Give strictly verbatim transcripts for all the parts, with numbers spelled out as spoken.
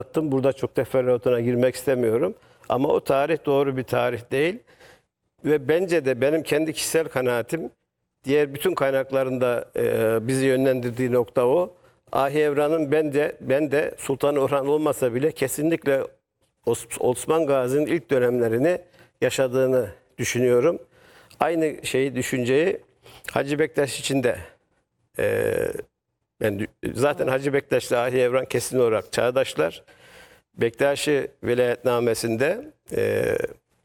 anlattım. Burada çok teferruatına girmek istemiyorum. Ama o tarih doğru bir tarih değil. Ve bence de benim kendi kişisel kanaatim, diğer bütün kaynaklarında e, bizi yönlendirdiği nokta o. Ahi Evran'ın bence ben de Sultan Orhan olmasa bile kesinlikle Osman Gazi'nin ilk dönemlerini yaşadığını düşünüyorum. Aynı şeyi, düşünceyi Hacı Bektaş için de e, ben zaten Hacı Bektaş'la Ahi Evran kesin olarak çağdaşlar. Bektaşi Vilayetnamesi'nde e,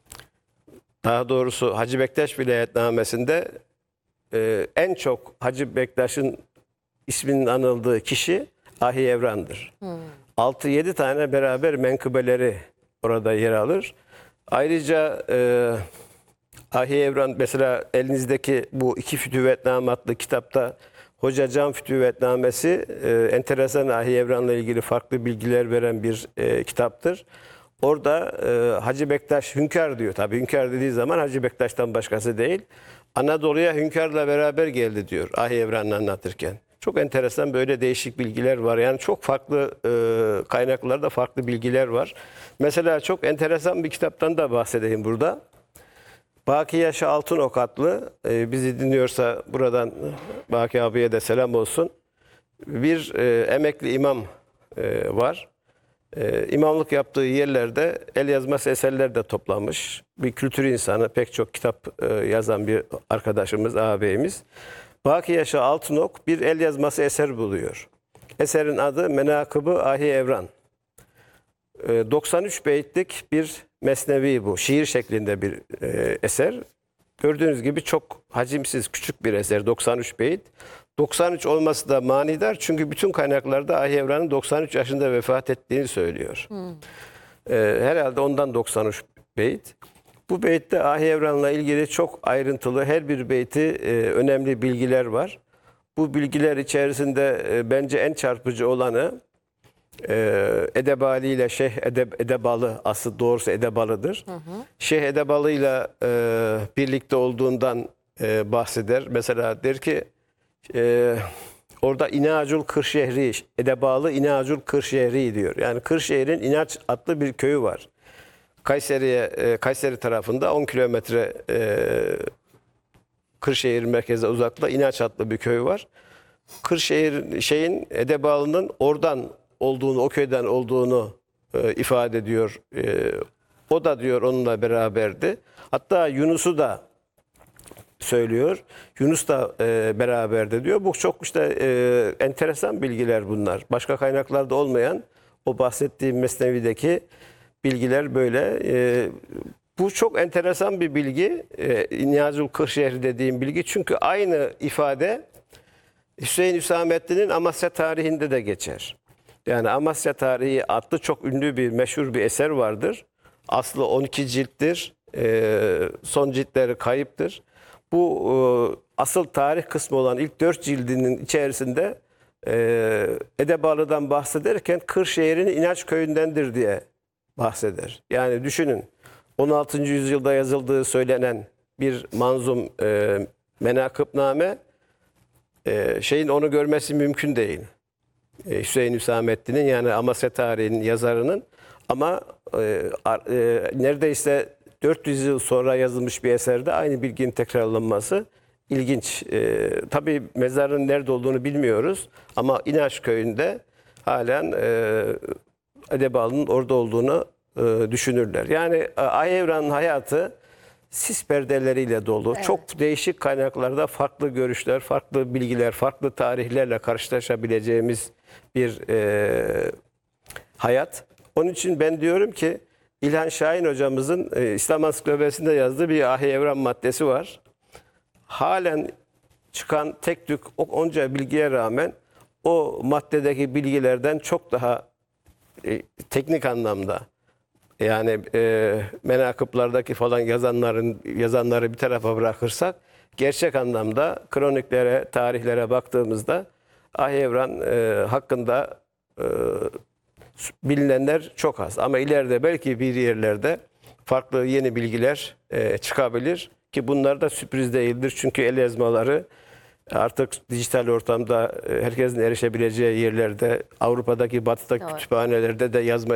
daha doğrusu Hacı Bektaş Vilayetnamesi'nde e, en çok Hacı Bektaş'ın isminin anıldığı kişi Ahi Evran'dır. Hmm. altı yedi tane beraber menkıbeleri orada yer alır. Ayrıca e, Ahi Evran, mesela elinizdeki bu iki Fütüvetname adlı kitapta Hoca Can Fütüvetnamesi e, enteresan, Ahi Evran'la ilgili farklı bilgiler veren bir e, kitaptır. Orada e, Hacı Bektaş hünkâr diyor. Tabii hünkâr dediği zaman Hacı Bektaş'tan başkası değil. Anadolu'ya hünkârla beraber geldi diyor Ahi Evran'ı anlatırken. Çok enteresan böyle değişik bilgiler var. Yani çok farklı e, kaynaklarda farklı bilgiler var. Mesela çok enteresan bir kitaptan da bahsedeyim burada. Baki Yaşa Altınok adlı, e, bizi dinliyorsa buradan Baki abiye de selam olsun. Bir e, emekli imam e, var. E, imamlık yaptığı yerlerde el yazması eserler de toplamış. Bir kültür insanı, pek çok kitap e, yazan bir arkadaşımız, ağabeyimiz. Baki Yaşa Altınok bir el yazması eser buluyor. Eserin adı Menakıb-ı Ahi Evran. E, doksan üç beytlik bir mesnevi bu. Şiir şeklinde bir e, eser. Gördüğünüz gibi çok hacimsiz, küçük bir eser. doksan üç beyt. doksan üç olması da manidar. Çünkü bütün kaynaklarda Ahi Evran'ın doksan üç yaşında vefat ettiğini söylüyor. Hmm. E, herhalde ondan doksan üç beyt. Bu beytte Ahi Evran'la ilgili çok ayrıntılı, her bir beyti e, önemli bilgiler var. Bu bilgiler içerisinde e, bence en çarpıcı olanı Ee, Edebali ile Şeyh Edeb, Edebalı, asıl doğrusu Edebalı'dır. Hı hı. Şeyh Edebalı ile e, birlikte olduğundan e, bahseder. Mesela der ki e, orada İnacul Kırşehri, Edebalı İnacul Kırşehri diyor. Yani Kırşehir'in İnaç adlı bir köyü var. Kayseri'ye, e, Kayseri tarafında on kilometre e, Kırşehir merkeze uzakta İnaç adlı bir köy var. Kırşehir şeyin Edebalı'nın oradan olduğunu, o köyden olduğunu e, ifade ediyor. E, o da diyor onunla beraberdi. Hatta Yunus'u da söylüyor. Yunus da e, beraberdi diyor. Bu çok işte e, enteresan bilgiler bunlar. Başka kaynaklarda olmayan o bahsettiğim Mesnevi'deki bilgiler böyle. E, bu çok enteresan bir bilgi. E, İnyazul Kırşehri dediğim bilgi. Çünkü aynı ifade Hüseyin Hüsamettin'in Amasya tarihinde de geçer. Yani Amasya Tarihi adlı çok ünlü bir, meşhur bir eser vardır. Aslı on iki cilttir. E, son ciltleri kayıptır. Bu e, asıl tarih kısmı olan ilk dört cildinin içerisinde e, Edebalı'dan bahsederken Kırşehir'in İnaç köyündendir diye bahseder. Yani düşünün, on altıncı yüzyılda yazıldığı söylenen bir manzum e, menakıbname, e, şeyin onu görmesi mümkün değil. Hüseyin Hüsamettin'in, yani Amasya tarihinin yazarının, ama e, e, neredeyse dört yüz yıl sonra yazılmış bir eserde aynı bilginin tekrarlanması ilginç. E, tabii mezarın nerede olduğunu bilmiyoruz ama İnaç köyünde halen e, Edebalı'nın orada olduğunu e, düşünürler. Yani Ahi Evran'ın hayatı sis perdeleriyle dolu. Evet. Çok değişik kaynaklarda farklı görüşler, farklı bilgiler, farklı tarihlerle karşılaşabileceğimiz bir e, hayat. Onun için ben diyorum ki İlhan Şahin hocamızın e, İslam Ansiklopedisi'nde yazdığı bir Ahi Evran maddesi var. Halen çıkan tek tük onca bilgiye rağmen o maddedeki bilgilerden çok daha e, teknik anlamda, yani e, menakıplardaki falan yazanların yazanları bir tarafa bırakırsak, gerçek anlamda kroniklere, tarihlere baktığımızda Ahi Evran e, hakkında e, bilinenler çok az. Ama ileride belki bir yerlerde farklı yeni bilgiler e, çıkabilir ki bunlar da sürpriz değildir. Çünkü el yazmaları Artık dijital ortamda e, herkesin erişebileceği yerlerde, Avrupa'daki, Batı'daki Doğru. kütüphanelerde de yazma